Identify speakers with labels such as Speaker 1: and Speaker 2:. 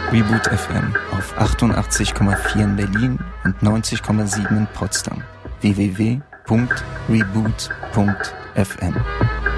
Speaker 1: Reboot FM auf 88,4 in Berlin und 90,7 in Potsdam. www.reboot.fm